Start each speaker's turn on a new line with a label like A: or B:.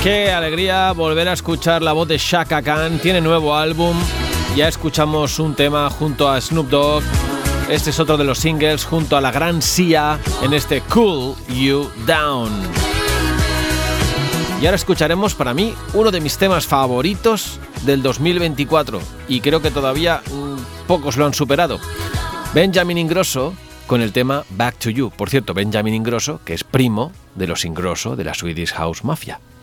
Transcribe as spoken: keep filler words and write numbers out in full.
A: Qué alegría volver a escuchar la voz de Chaka Khan. Tiene nuevo álbum. Ya escuchamos un tema junto a Snoop Dogg. Este es otro de los singles junto a la gran Sia en este Cool You Down. Y ahora escucharemos para mí uno de mis temas favoritos del dos mil veinticuatro. Y creo que todavía mmm, pocos lo han superado. Benjamin Ingrosso con el tema Back to You. Por cierto, Benjamin Ingrosso, que es primo de los Ingrosso de la Swedish House Mafia.